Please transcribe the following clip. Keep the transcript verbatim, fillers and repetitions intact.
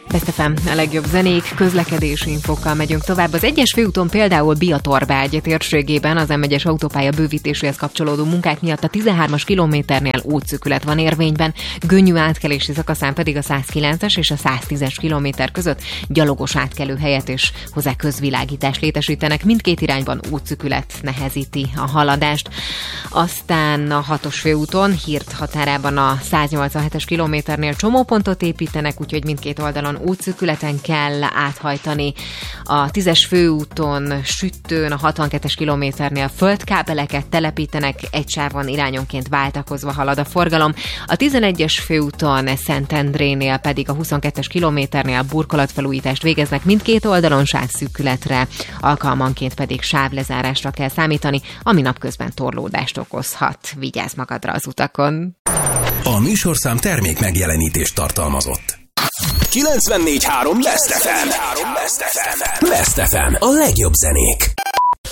Best ef em, a legjobb zenék, közlekedési infokkal megyünk tovább. Az egyes főúton például Biatorbágy térségében az em egyes autópálya bővítéséhez kapcsolódó munkák miatt a tizenhármas kilométernél útszűkület van érvényben, Gönyű átkelési szakaszán pedig a százkilences és a száztízes kilométer között gyalogos átkelő helyet és hozzá közvilágítást létesítenek. Mindkét irányban útszűkület nehezíti a haladást. Aztán a hatos főúton Hird határában a száznyolcvanhetes kilométernél csomópontot építenek, úgyhogy mindkét oldalon útszűkületen kell áthajtani. A tízes főúton Süttőn a hatvankettes kilométernél földkábeleket telepítenek, egy sávon irányonként váltakozva halad a forgalom. A tizenegyes főúton Szentendrénél pedig a huszonkettes kilométernél burkolatfelújítást végeznek, mindkét oldalon sávszűkületre, alkalmanként pedig sávlezárásra kell számítani, ami napközben torlódást okozhat. Vigyázz magadra az utakon! A műsorszám termék megjelenítést tartalmazott. kilencvennégy három Best ef em. Best ef em. A legjobb zenék.